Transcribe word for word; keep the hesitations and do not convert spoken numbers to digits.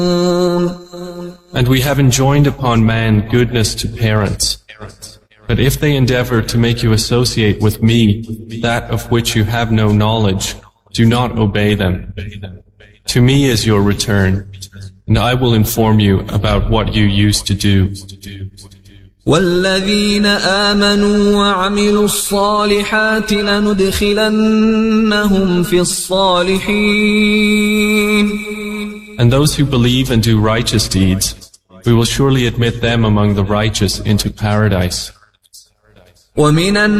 And we have enjoined upon man goodness to parents. But if they endeavor to make you associate with me that of which you have no knowledge, do not obey them. To me is your return, and I will inform you about what you used to do. والذين آمنوا وعملوا الصالحات لندخلنهم في الصالحين. And those who believe and do righteous deeds, we will surely admit them among the righteous into paradise. ومن